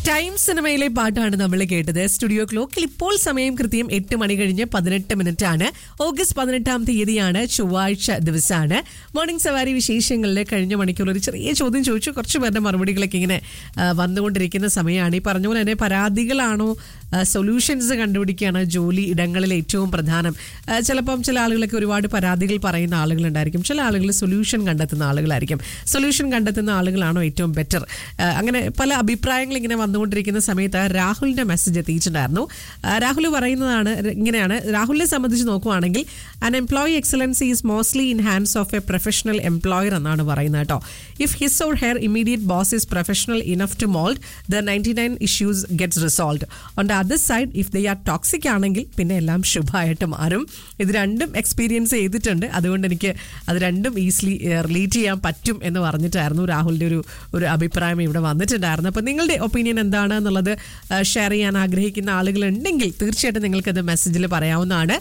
Time സിനിമയിലെ പാട്ടാണ് നമ്മൾ കേട്ടത്. സ്റ്റുഡിയോ ക്ലോക്കിൽ ഇപ്പോൾ സമയം കൃത്യം 8 മണി കഴിഞ്ഞ് 18 മിനിറ്റ് ആണ്. ഓഗസ്റ്റ് 18 തീയതിയാണ്, ചൊവ്വാഴ്ച ദിവസമാണ്. മോർണിംഗ് സവാരി വിശേഷങ്ങളിൽ കഴിഞ്ഞ മണിക്കൂർ ഒരു ചെറിയ ചോദ്യം ചോദിച്ചു. കുറച്ച് പേരുടെ മറുപടികളൊക്കെ ഇങ്ങനെ വന്നുകൊണ്ടിരിക്കുന്ന സമയമാണ്. ഈ പറഞ്ഞ പോലെ തന്നെ പരാതികളാണോ സൊല്യൂഷൻസ് കണ്ടുപിടിക്കുകയാണ് ജോലി ഇടങ്ങളിൽ ഏറ്റവും പ്രധാനം. ചിലപ്പം ചില ആളുകളൊക്കെ ഒരുപാട് പരാതികൾ പറയുന്ന ആളുകളുണ്ടായിരിക്കും, ചില ആളുകൾ സൊല്യൂഷൻ കണ്ടെത്തുന്ന ആളുകളായിരിക്കും. സൊല്യൂഷൻ കണ്ടെത്തുന്ന ആളുകളാണോ ഏറ്റവും ബെറ്റർ? അങ്ങനെ പല അഭിപ്രായങ്ങൾ ഇങ്ങനെ വന്നുകൊണ്ടിരിക്കുന്ന സമയത്ത് രാഹുലിന്റെ മെസ്സേജ് എത്തിയിട്ടുണ്ടായിരുന്നു. രാഹുൽ പറയുന്നതാണ് ഇങ്ങനെയാണ്. രാഹുലിനെ സംബന്ധിച്ച് നോക്കുവാണെങ്കിൽ an employee excellency is mostly in hands of a professional employer എന്നാണ് പറയുന്നത് കേട്ടോ. If his or her immediate boss is professional enough to mold, the 99 issues gets resolved. On the other side, if they are toxic ആണെങ്കിൽ പിന്നെ എല്ലാം ശുഭമായിട്ട് മാറും. ഇത് രണ്ടും experience ചെയ്തിട്ടുണ്ട്, അതുകൊണ്ട് എനിക്ക് അത് രണ്ടും ഈസിലി റിലേറ്റ് ചെയ്യാൻ പറ്റും എന്ന് പറഞ്ഞിട്ടായിരുന്നു രാഹുലിന്റെ ഒരു അഭിപ്രായം ഇവിടെ വന്നിട്ടുണ്ടായിരുന്നു. അപ്പോൾ നിങ്ങളുടെ ഒപ്പീനിയൻ എന്താണ് എന്നുള്ളത് ഷെയർ ചെയ്യാൻ ആഗ്രഹിക്കുന്ന ആളുകളുണ്ടെങ്കിൽ തീർച്ചയായിട്ടും നിങ്ങൾക്കത് മെസ്സേജിൽ പറയാവുന്നതാണ്.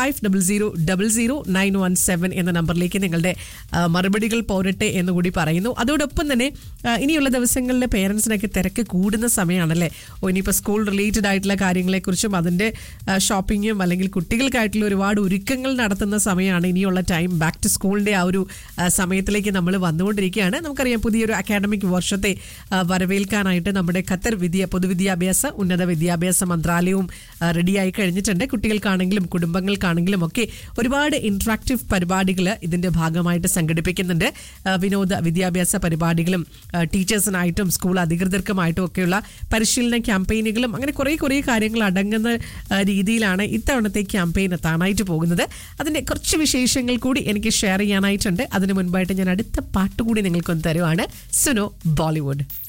50000917 എന്ന നമ്പറിലേക്ക് നിങ്ങളുടെ മറുപടികൾ പോരട്ടെ എന്നുകൂടി പറയുന്നു. അതോടൊപ്പം തന്നെ ഇനിയുള്ള ദിവസങ്ങളിൽ പേരൻസിനൊക്കെ തിരക്ക് കൂടുന്ന സമയമാണല്ലേ. ഇനിയിപ്പോൾ സ്കൂൾ റിലേറ്റഡ് ആയിട്ടുള്ള കാര്യങ്ങളെക്കുറിച്ചും അതിൻ്റെ ഷോപ്പിങ്ങും അല്ലെങ്കിൽ കുട്ടികൾക്കായിട്ടുള്ള ഒരുപാട് ഒരുക്കങ്ങൾ നടത്തുന്ന സമയമാണ്. ഇനിയുള്ള ടൈം ബാക്ക് ടു സ്കൂളിൻ്റെ ആ ഒരു സമയത്തിലേക്ക് നമ്മൾ വന്നുകൊണ്ടിരിക്കുകയാണ്. നമുക്കറിയാം, പുതിയൊരു അക്കാഡമിക് വർഷത്തെ വരവേൽക്കാനായിട്ട് നമ്മുടെ ഖത്തർ പൊതുവിദ്യാഭ്യാസ ഉന്നത വിദ്യാഭ്യാസ മന്ത്രാലയവും റെഡിയായി കഴിഞ്ഞിട്ടുണ്ട്. കുട്ടികൾക്കാണെങ്കിലും കുടുംബങ്ങൾക്കാണെങ്കിലും ഒക്കെ ഒരുപാട് ഇന്ററാക്റ്റീവ് പരിപാടികൾ ഇതിന്റെ ഭാഗമായിട്ട് സംഘടിപ്പിക്കുന്നുണ്ട്. വിനോദ വിദ്യാഭ്യാസ പരിപാടികളും ടീച്ചേഴ്സിനായിട്ടും സ്കൂൾ അധികൃതർക്കുമായിട്ടും ഒക്കെയുള്ള പരിശീലന ക്യാമ്പയിനുകളും അങ്ങനെ കുറേ കാര്യങ്ങൾ അടങ്ങുന്ന രീതിയിലാണ് ഇത്തവണത്തെ ക്യാമ്പയിൻ എത്താനായിട്ട് പോകുന്നത്. അതിന്റെ കുറച്ച് വിശേഷങ്ങൾ കൂടി എനിക്ക് ഷെയർ ചെയ്യാനായിട്ടുണ്ട്. അതിനു മുൻപായിട്ട് ഞാൻ അടുത്ത പാട്ടുകൂടി നിങ്ങൾക്കൊന്ന് തരുവാണ്. സുനോ ബോളിവുഡ്.